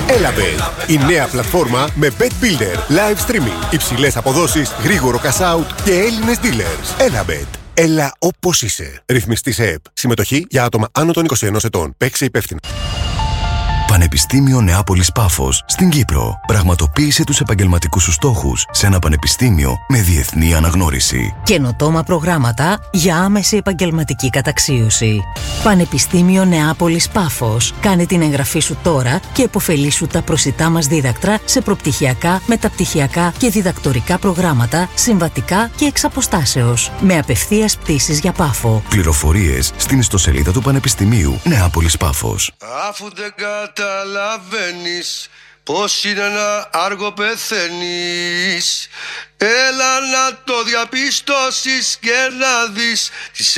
Elabet, η νέα πλατφόρμα με Bet Builder, live streaming, υψηλές αποδόσεις, γρήγορο cash out και Έλληνες dealers. Elabet. Έλα όπως είσαι. Ρυθμιστή σε ΕΠ. Συμμετοχή για άτομα άνω των 21 ετών. Παίξε υπεύθυνα. Πανεπιστήμιο Νεάπολης Πάφος στην Κύπρο. Πραγματοποίησε τους επαγγελματικούς σου στόχους σε ένα πανεπιστήμιο με διεθνή αναγνώριση. Καινοτόμα προγράμματα για άμεση επαγγελματική καταξίωση. Πανεπιστήμιο Νεάπολης Πάφος. Κάνε την εγγραφή σου τώρα και επωφελήσου τα προσιτά μας δίδακτρα σε προπτυχιακά, μεταπτυχιακά και διδακτορικά προγράμματα, συμβατικά και εξ αποστάσεως. Με απευθείας πτήσεις για Πάφο. Πληροφορίες στην ιστοσελίδα του Πανεπιστημίου Νεάπολης Πάφος. Αφού δεν καταλαβαίνεις πως είναι ένα άργο πεθαίνεις, έλα να το διαπιστώσεις και να δεις τις